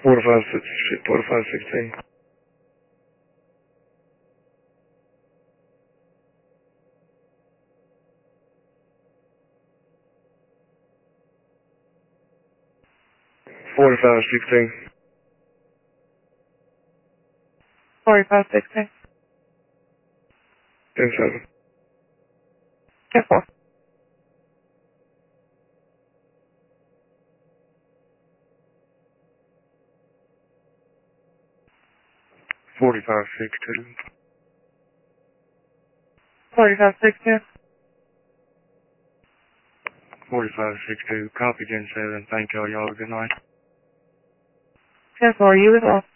4516. 4516. 4516. 10-7. 10-4. 4562. 4562. 4562. Copy 10-7. Thank y'all. Y'all have a good night. 10-4, you as well.